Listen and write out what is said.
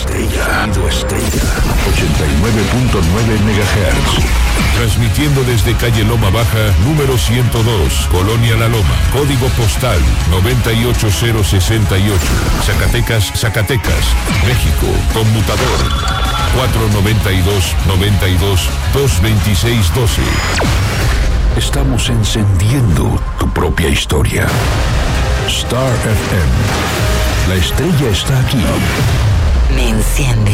estrella. 89.9 MHz. Transmitiendo desde calle Loma Baja, número 102, Colonia La Loma. Código postal 98068. Zacatecas, México. Conmutador 492-92-226-12. Estamos encendiendo tu propia historia. Star FM. La estrella está aquí. Me enciende.